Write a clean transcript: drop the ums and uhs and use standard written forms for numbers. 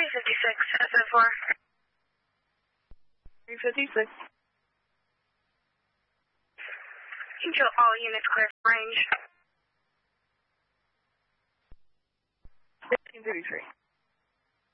356, SO4. 356. Control all units clear for range. 1533.